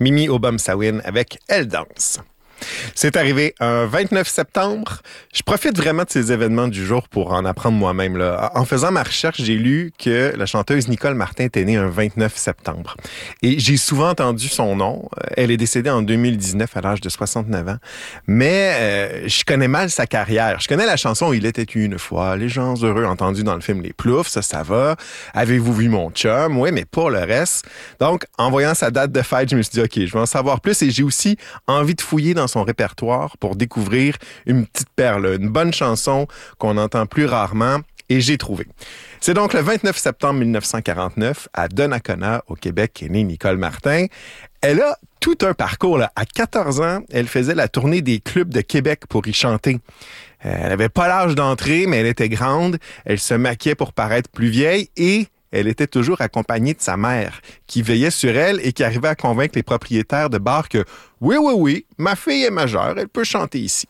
Mimi Obama-Sawin avec Elle danse. C'est arrivé un 29 septembre. Je profite vraiment de ces événements du jour pour en apprendre moi-même, là. En faisant ma recherche, j'ai lu que la chanteuse Nicole Martin était née un 29 septembre. Et j'ai souvent entendu son nom. Elle est décédée en 2019 à l'âge de 69 ans. Mais je connais mal sa carrière. Je connais la chanson « Il était une fois », les gens heureux entendus dans le film Les Ploufs, ça va. « Avez-vous vu mon chum ?» Oui, mais pas le reste. Donc, en voyant sa date de fête, je me suis dit « OK, je vais en savoir plus » et j'ai aussi envie de fouiller dans son répertoire pour découvrir une petite perle, une bonne chanson qu'on entend plus rarement, et j'ai trouvé. C'est donc le 29 septembre 1949, à Donnacona, au Québec, qu'est née Nicole Martin. Elle a tout un parcours, là. À 14 ans, elle faisait la tournée des clubs de Québec pour y chanter. Elle n'avait pas l'âge d'entrer, mais elle était grande. Elle se maquillait pour paraître plus vieille et elle était toujours accompagnée de sa mère, qui veillait sur elle et qui arrivait à convaincre les propriétaires de bars que oui, ma fille est majeure, elle peut chanter ici.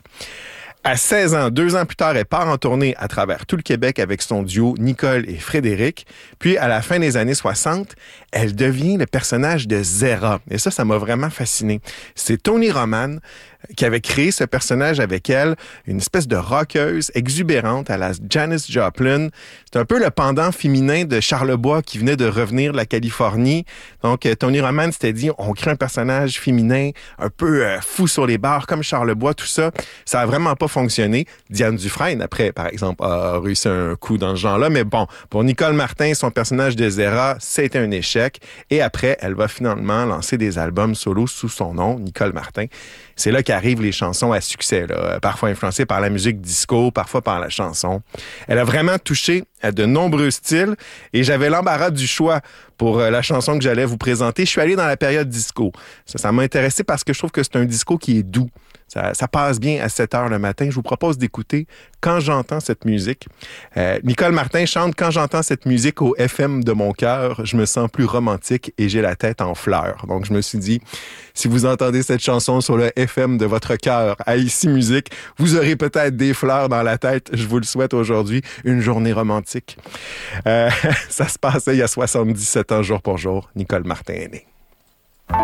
À 16 ans, 2 ans plus tard, elle part en tournée à travers tout le Québec avec son duo Nicole et Frédéric. Puis, à la fin des années 60, elle devient le personnage de Zéra. Et ça m'a vraiment fasciné. C'est Tony Roman qui avait créé ce personnage avec elle, une espèce de rockeuse exubérante à la Janis Joplin. C'est un peu le pendant féminin de Charlebois qui venait de revenir de la Californie. Donc, Tony Roman s'était dit, on crée un personnage féminin un peu fou sur les bars, comme Charlebois, tout ça. Ça a vraiment pas fonctionné. Diane Dufresne, après, par exemple, a réussi un coup dans ce genre-là. Mais bon, pour Nicole Martin, son personnage de Zéra, c'était un échec. Et après, elle va finalement lancer des albums solo sous son nom, Nicole Martin. C'est là qu'arrivent les chansons à succès, là, parfois influencées par la musique disco, parfois par la chanson. Elle a vraiment touché à de nombreux styles et j'avais l'embarras du choix pour la chanson que j'allais vous présenter. Je suis allé dans la période disco. Ça m'a intéressé parce que je trouve que c'est un disco qui est doux. Ça passe bien à 7 heures le matin. Je vous propose d'écouter Quand j'entends cette musique. Nicole Martin chante Quand j'entends cette musique au FM de mon cœur, je me sens plus romantique et j'ai la tête en fleurs. Donc, je me suis dit, si vous entendez cette chanson sur le FM de votre cœur à Ici Musique, vous aurez peut-être des fleurs dans la tête. Je vous le souhaite aujourd'hui. Une journée romantique. Ça se passait il y a 77 ans, jour pour jour. Nicole Martin est née.